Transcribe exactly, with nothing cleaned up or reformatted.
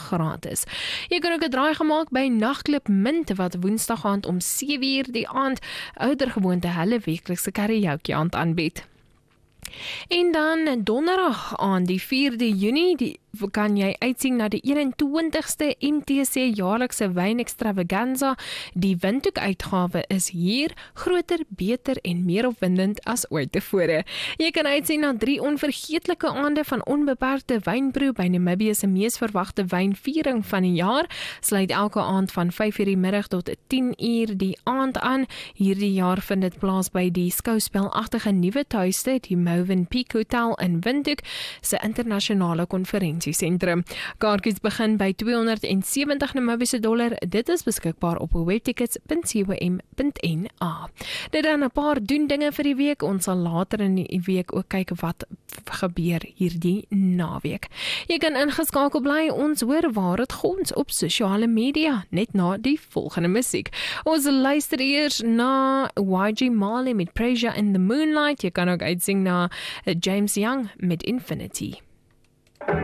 gratis. Jy kan ook 'n draai gemaak by Nagklub Mint wat Woensdag aand om sewe uur die aand oudergewoonte hulle weeklikse karaoke aand aanbied. En dan donderdag aan die vierde Junie, die kan jy uitsien na die eenentwintigste M T C jaarlikse wyn extravaganza. Die Windhoek uitgawe is hier, groter, beter en meer opwindend as ooit tevore. Jy kan uitsien na drie onvergeetlike aande van onbeperkte wynproe by Namibië se mees verwagte wynviering van die jaar. Sluit elke aand van vyf uur die middag tot tien uur die aand aan. Hierdie jaar vind dit plaas by die skouspelagtige nuwe tuiste, die Movenpick Hotel in Windhoek se internasionale konferensie sentrum. Kaartjies begin by tweehonderdsewentig Namibiese dollar. Dit is beskikbaar op webtickets punt com punt n a. Dit dan 'n paar doen dinge vir die week. Ons sal later in die week ook kyk wat gebeur hierdie naweek. Jy kan ingeskakel bly, ons hoor waar dit gons op sosiale media, net na die volgende musiek. Ons luister eers na Y G Marley met Pressure in the Moonlight. Jy kan ook uitsing na James Young met Infinity.